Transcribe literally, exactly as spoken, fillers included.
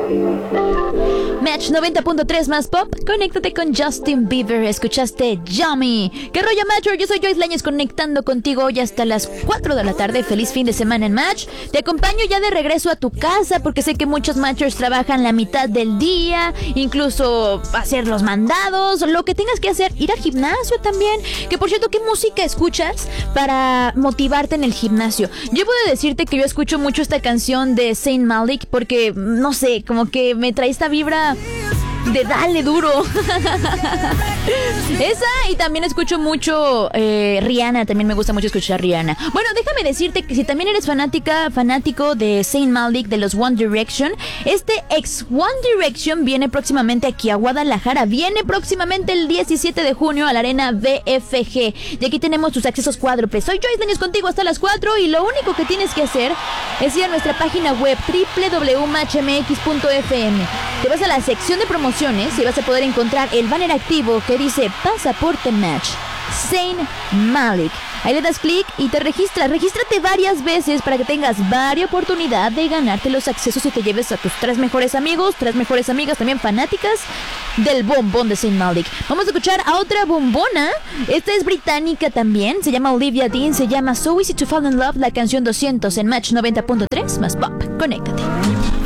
Match noventa punto tres más pop. Conéctate con Justin Bieber. Escuchaste Yummy. ¿Qué rollo, Matcher? Yo soy Joyce Lañez conectando contigo hoy hasta las cuatro de la tarde. Feliz fin de semana en Match. Te acompaño ya de regreso a tu casa porque sé que muchos Matchers trabajan la mitad del día, incluso hacer los mandados, lo que tengas que hacer, ir al gimnasio también. Que por cierto, ¿qué música escuchas para motivarte en el gimnasio? Yo puedo decirte que yo escucho mucho esta canción de Zayn Malik porque, no sé, como que me trae esta vibra de dale duro. Esa, y también escucho mucho eh, Rihanna. También me gusta mucho escuchar Rihanna. Bueno, déjame decirte que si también eres fanática, fanático de Zayn Malik, de los One Direction, este ex One Direction viene próximamente aquí a Guadalajara. Viene próximamente el diecisiete de junio a la Arena B F G. Y aquí tenemos tus accesos cuádruples. Soy Joyce Lañez contigo hasta las cuatro y lo único que tienes que hacer es ir a nuestra página web doble u doble u doble u punto match m x punto f m. Te vas a la sección de promociones y vas a poder encontrar el banner activo que dice Pasaporte Match Zayn Malik. Ahí le das clic y te registras. Regístrate varias veces para que tengas varias oportunidad de ganarte los accesos y te lleves a tus tres mejores amigos, tres mejores amigas también fanáticas del bombón de Zayn Malik. Vamos a escuchar a otra bombona. Esta es británica también. Se llama Olivia Dean. Se llama So Easy to Fall in Love. La canción doscientos en Match noventa punto tres más pop. Conéctate.